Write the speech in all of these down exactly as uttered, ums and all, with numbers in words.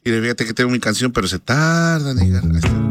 Y fíjate que tengo mi canción, pero se tarda en llegar.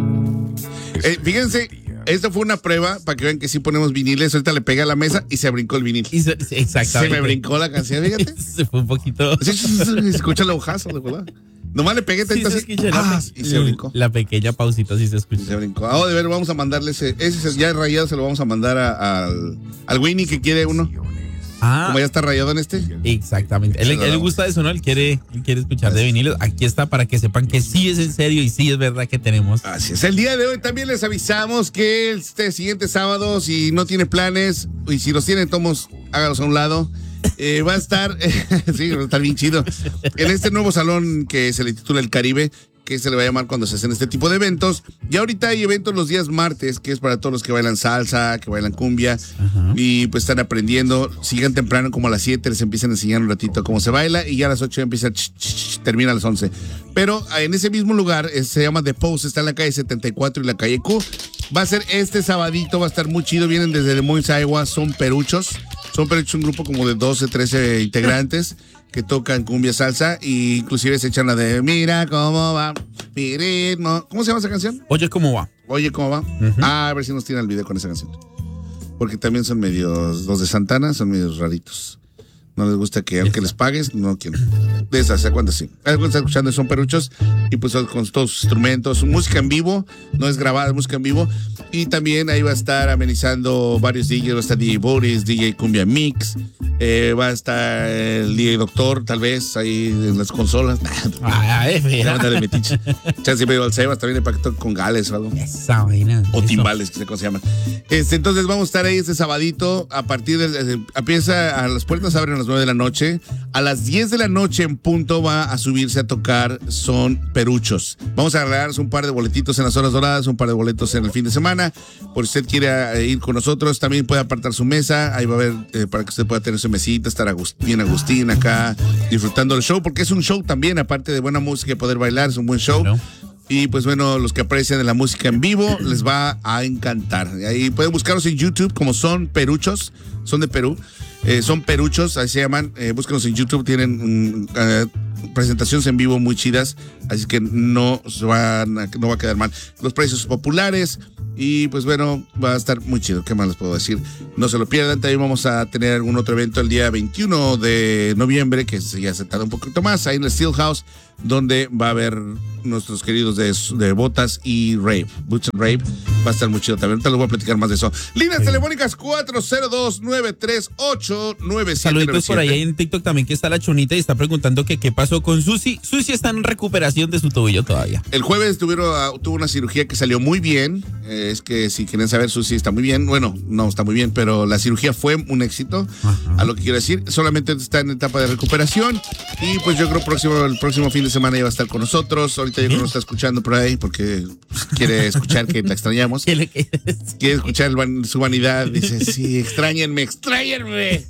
Eh, fíjense, esta fue una prueba para que vean que sí ponemos viniles. Ahorita le pegué a la mesa y se brincó el vinil. Y se, exactamente. Se me brincó la canción, fíjate. Se fue un poquito. Sí, se escucha el hojazo, de verdad. Nomás le pegué tantito sí, así. Ah, y se brincó. La pequeña pausita sí se escucha. Se brincó. Ah, de ver, vamos a mandarle ese. Ese ya rayado se lo vamos a mandar a, a, al, al Winnie que quiere uno. Ah, como ya está rayado en este. Exactamente. Él, él le gusta eso, ¿no? Él quiere, él quiere escuchar de vinilos. Aquí está para que sepan que sí es en serio y sí es verdad que tenemos. Así es. El día de hoy también les avisamos que este siguiente sábado, si no tiene planes y si los tienen, tomos, hágalos a un lado. Eh, va a estar, eh, sí, va a estar bien chido. En este nuevo salón que se le titula El Caribe, que se le va a llamar cuando se hacen este tipo de eventos. Y ahorita hay eventos los días martes, que es para todos los que bailan salsa, que bailan cumbia. Ajá. Y pues están aprendiendo. Sigan temprano, como a las siete, les empiezan a enseñar un ratito cómo se baila. Y ya a las ocho empieza, ch, ch, ch, termina a las once. Pero en ese mismo lugar, eh, se llama The Post, está en la calle setenta y cuatro y la calle Q. Va a ser este sabadito, va a estar muy chido. Vienen desde Des Moines, Iowa, son peruchos. Son peruchos, un grupo como de doce, trece integrantes que tocan cumbia, salsa, e inclusive se echan la de mira cómo va mi ritmo. ¿Cómo se llama esa canción? Oye, ¿cómo va? Oye, ¿cómo va? Uh-huh. Ah, a ver si nos tiran el video con esa canción. Porque también son medios, los de Santana son medios raritos. No les gusta que aunque les pagues, no quieren. De esas, ¿se cuenta? Sí. Algo están escuchando, son peruchos y pues con todos sus instrumentos, música en vivo, no es grabada, es música en vivo. Y también ahí va a estar amenizando varios D Js, va a estar D J Boris, D J Cumbia Mix, eh, va a estar el D J Doctor, tal vez, ahí en las consolas. Ah, es verdad. de metiche. Chance medio al Sebas, también para que toque con gales o algo. Esa vaina. O timbales, que sé cómo se llaman. Este, entonces vamos a estar ahí este sabadito, a partir de, empieza a las puertas abren a las nueve de la noche, a las diez de la noche en punto va a subirse a tocar Son Peruchos. Vamos a regalarles un par de boletitos en las horas doradas, un par de boletos en el fin de semana, por si usted quiere ir con nosotros, también puede apartar su mesa, ahí va a haber, eh, para que usted pueda tener su mesita, estar Agust- bien Agustín acá, disfrutando del show, porque es un show también, aparte de buena música y poder bailar, es un buen show. Claro. Y pues bueno, los que aprecian de la música en vivo les va a encantar. Ahí pueden buscarlos en YouTube como Son Peruchos, son de Perú, eh, Son Peruchos, así se llaman. Eh, búsquenlos en YouTube, tienen uh, presentaciones en vivo muy chidas, así que no, se van a, no va a quedar mal. Los precios populares y pues bueno, va a estar muy chido. ¿Qué más les puedo decir? No se lo pierdan. También vamos a tener algún otro evento el día veintiuno de noviembre, que ya se tarda un poquito más, ahí en el Steel House, donde va a haber nuestros queridos de, de Botas y Rave, Boots and Rave. Va a estar muy chido también. Ahorita les voy a platicar más de eso. Líneas sí. telefónicas cuatro cero dos, nueve tres ocho, nueve siete nueve siete. Saluditos por ahí en TikTok también, que está la Chonita y está preguntando que qué pasó con Susi. Susi está en recuperación de su tobillo todavía. El jueves tuvieron, tuvo una cirugía que salió muy bien. Eh, es que si quieren saber, Susi está muy bien. Bueno, no está muy bien, pero la cirugía fue un éxito. Ajá. A lo que quiero decir, solamente está en etapa de recuperación. Y pues yo creo próximo, el próximo fin de semana ya va a estar con nosotros. Ahorita yo creo que nos está escuchando por ahí porque quiere escuchar que la extrañamos. Quiere escuchar el, su vanidad. Dice, sí, extrañenme, extrañenme.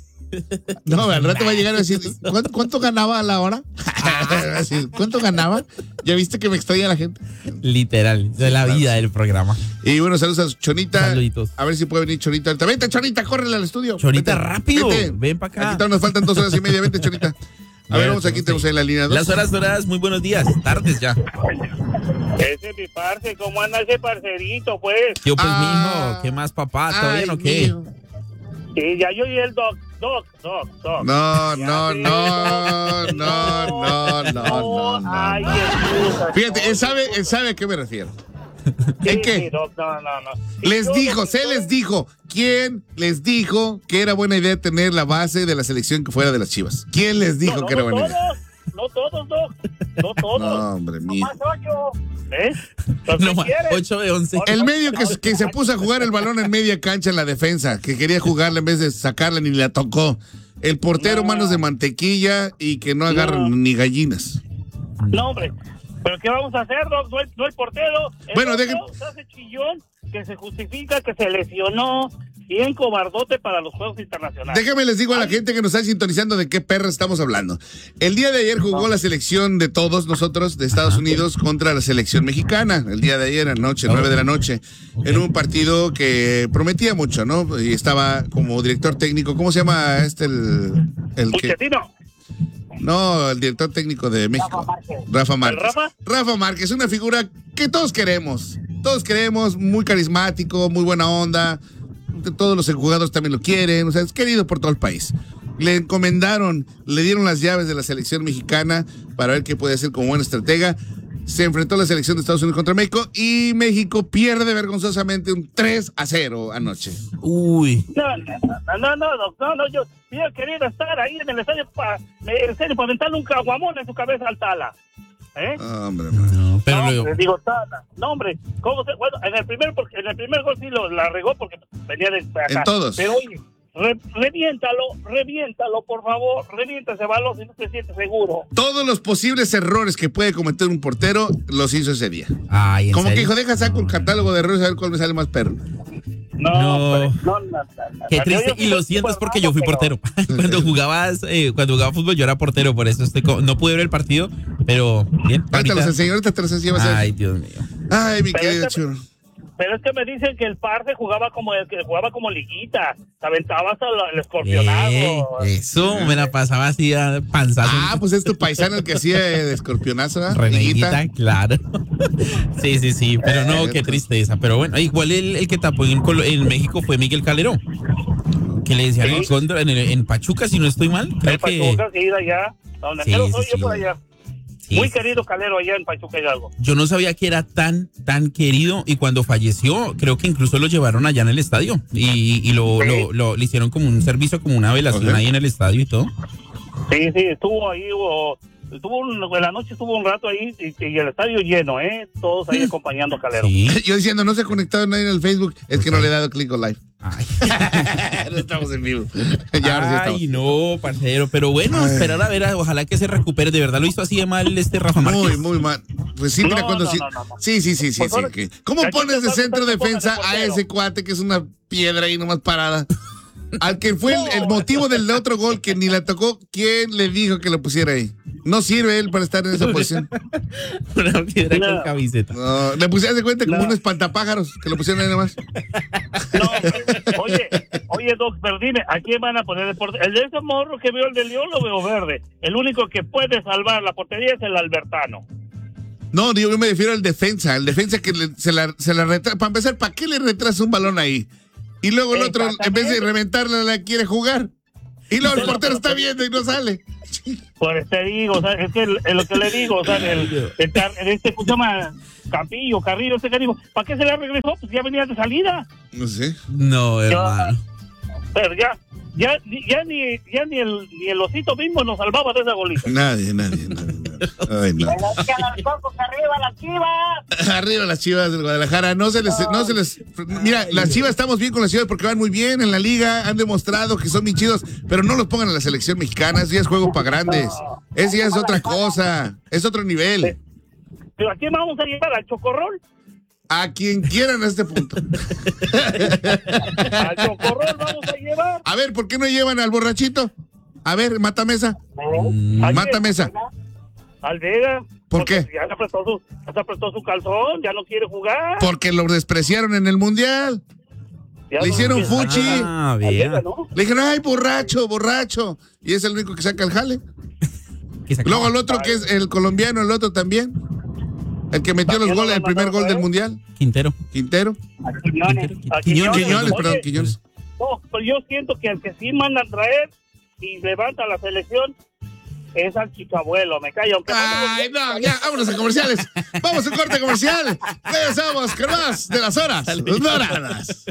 No, al rato va a llegar a decir, ¿cuánto, cuánto ganaba a la hora? ¿Cuánto ganaba? ¿Ya viste que me extraña la gente? Literal, de la vida del programa. Y bueno, saludos a Chonita. Saluditos. A ver si puede venir Chonita ahorita. Vente, Chonita, córrele al estudio. Chonita, vente, rápido. Vente. Ven para acá. Aquí nos faltan dos horas y media. Vente, Chonita. A ver, vamos aquí, tenemos ahí la línea dos. Las horas doradas, muy buenos días, tardes ya. Ese es mi parce, ¿cómo anda ese parcerito, pues? Yo, pues, ah, mijo, ¿qué más, papá? ¿Todo ay, bien o qué? Mío. Sí, ya yo y el doc, doc, doc, doc. No, no, no, no, no, no, no, no. Ay, excusa. Fíjate, él sabe, él sabe a qué me refiero. ¿En Sí, qué? sí, doc, no, no, no. Les Yo dijo, lo que se estoy- les dijo. ¿Quién les dijo que era buena idea tener la base de la selección que fuera de las Chivas? ¿Quién les dijo No, no, que era no buena todos, idea? no todos, doc. No todos. No, hombre, mío. Nomás ocho. ¿Ves? Pues, No ¿qué más, quieres? ocho de once. El medio que, que se puso a jugar el balón en media cancha en la defensa, que quería jugarla en vez de sacarla ni la tocó. El portero, No. manos de mantequilla y que no agarran No. ni gallinas. No, hombre. ¿Pero qué vamos a hacer, doc? No el, no el portero. El Bueno, otro dejen- se hace chillón, que se justifica, que se lesionó. Bien cobardote para los Juegos Internacionales. Déjame les digo a la gente que nos está sintonizando de qué perra estamos hablando. El día de ayer jugó la selección de todos nosotros de Estados Unidos contra la selección mexicana. El día de ayer, anoche, nueve de la noche, en un partido que prometía mucho, ¿no? Y estaba como director técnico, ¿cómo se llama este el, el que? Puchetino. No, el director técnico de México. Rafa Márquez. Rafa Márquez. ¿Rafa? Rafa Márquez, una figura que todos queremos. Todos queremos, muy carismático, muy buena onda. Todos los jugadores también lo quieren. O sea, es querido por todo el país. Le encomendaron, le dieron las llaves de la selección mexicana para ver qué puede hacer como buen estratega. Se enfrentó a la selección de Estados Unidos contra México y México pierde vergonzosamente un tres a cero anoche. Uy. No, no, no, no, no, no, yo hubiera querido estar ahí en el estadio para para aventarle un caguamón en su cabeza al Tala. ¿Eh? Oh, hombre, No, pero no, luego. hombre, digo, Tala. No, hombre, ¿cómo se, bueno, en el primer porque en el primer gol sí lo la regó porque venía de acá. En todos. Pero oye, re, reviéntalo, reviéntalo, por favor, revienta ese balón si no te sientes seguro. Todos los posibles errores que puede cometer un portero los hizo ese día. Ay, ¿en Como serio? que dijo, deja saco No. el catálogo de errores a ver cuál me sale más perro. No, No. hombre, no, no, no, no, Qué no, triste, yo- yo y lo fui siento, es súper porque yo fui malo, portero. Cuando jugabas, eh, cuando jugaba fútbol, yo era portero, por eso estoy co- no pude ver el partido, pero bien. Ahorita los ahorita- enseño, ahorita te los enseño. vas a ver. Ay, Dios mío. Ay, mi Pero querido este- churro. Pero es que me dicen que el Parce jugaba como el que jugaba como liguita, se aventaba hasta la- el escorpionado. Eh, eso, me la pasaba así a panzazo. Ah, pues es tu paisano el que hacía eh, de escorpionazo, ¿verdad? Reneguita, claro. Sí, sí, sí, pero no, Eh, qué pues. tristeza. Pero bueno, igual el, el que tapó en, Colo- en México fue Miguel Calderón. Que le decían Sí. el cóndor en, el- en Pachuca, si no estoy mal. Creo El que. Pachuca, sí, de allá, donde Sí, quiero sí, soy sí. yo por allá. Sí, Muy sí. querido Calero allá en Pachuca Hidalgo. Yo no sabía que era tan, tan querido, y cuando falleció, creo que incluso lo llevaron allá en el estadio y, y lo, Sí. lo, lo- le hicieron como un servicio, como una velación Ok. ahí en el estadio y todo. Sí, sí, estuvo ahí, hubo, estuvo un- en la noche estuvo un rato ahí y, y el estadio lleno, ¿eh? Todos ahí acompañando a Calero. Sí. Yo diciendo, no se ha conectado nadie en el Facebook. Es que no le he dado clic o live. Ay, No estamos en vivo. Ya ahora sí estamos. Ay, no, parcero, pero bueno, Ay. esperar a ver, a- ojalá que se recupere. ¿De verdad lo hizo así de mal este Rafa Márquez? Muy, muy mal. Pues sí, mira No, cuando no, sí. no, no, no. Sí, sí, sí, sí, Pues sí. ahora- que- ¿Cómo aquí pones te de vas a centro estar defensa jugando de a portero. ese cuate que es una piedra ahí nomás parada? Al que fue el, el motivo del otro gol que ni la tocó, ¿quién le dijo que lo pusiera ahí? No sirve él para estar en esa posición. Una piedra No. con camiseta. No, le pusieras de cuenta como No. un espantapájaros que lo pusieron ahí nomás. No, oye, oye, Doc, pero dime, ¿a quién van a poner el portero? El de ese morro que veo, el de León, lo veo verde. El único que puede salvar la portería es el Albertano. No, digo, yo me refiero al defensa. El defensa que le- se la, se la retrasa. Para empezar, ¿para qué le retrasa un balón ahí? Y luego el otro, en vez de reventarla, la quiere jugar. Y luego el portero está viendo y no sale. Pues te digo, o sea, es que el- es lo que le digo, o sea, el, el, car- el este, ¿cómo se llama? Campillo, Carrillo, este Carrillo, ¿para qué se le regresó? Pues ya venía de salida. No sé. No, hermano. Pero ya, ya, ya ni, ya ni el, ni el osito mismo nos salvaba de esa golita. Nadie, nadie, nadie. nadie. Ay, no. arriba las Chivas. Arriba las Chivas del Guadalajara. No se les, no se les. Mira, las Chivas estamos bien con las Chivas porque van muy bien en la liga. Han demostrado que son bien chidos, pero no los pongan en la selección mexicana. Eso ya es juego para grandes. Eso ya es otra cosa. Es otro nivel. Pero ¿a quién vamos a llevar? ¿Al Chocorrol? A quien quieran a este punto. ¿Al Chocorrol vamos a llevar? A ver, ¿por qué no llevan al borrachito? A ver, mata mesa. Mm, ¿A quién? Mata mesa. Al Vega. ¿Por Porque qué? Ya se apretó su, ya se apretó su calzón, ya no quiere jugar. Porque lo despreciaron en el mundial. Ya Le no hicieron quiere- fuchi. Ah, Al Vega, vea. ¿no? Le dijeron, ay, borracho, borracho. Y es el único que saca el jale. Que se Luego acaba. el otro que es el colombiano, el otro también. El que metió los ¿También goles, lo el primer mandaron gol a del él? mundial. Quintero. Quintero. A Quiñones. A Quiñones, Quiñones, Oye, perdón, Quiñones. No, pero yo siento que al que sí mandan traer y levanta la selección es al Chicabuelo, me callo. Aunque Ay, no, ya, vámonos a comerciales. Vamos a un corte comercial. Regresamos con más de las horas doradas.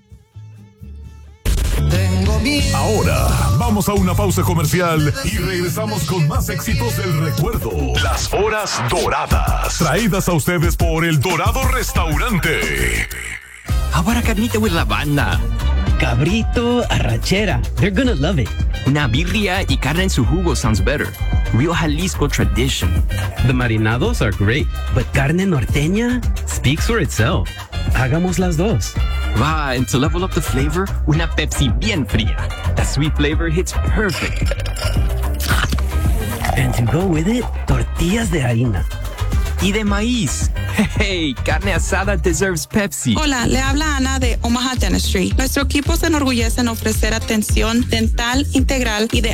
Ahora vamos a una pausa comercial y regresamos con más éxitos del recuerdo. Las horas doradas. Traídas a ustedes por El Dorado Restaurante. How about a carnita with la banda? Cabrito, arrachera. They're gonna love it. Una birria y carne en su jugo sounds better. Real Jalisco tradition. The marinados are great, but carne norteña speaks for itself. Hagamos las dos. Va, and to level up the flavor, una Pepsi bien fría. The sweet flavor hits perfect. And to go with it, tortillas de harina. Y de maíz. Hey, carne asada deserves Pepsi. Hola, le habla Ana de Omaha Dentistry. Nuestro equipo se enorgullece en ofrecer atención dental integral y de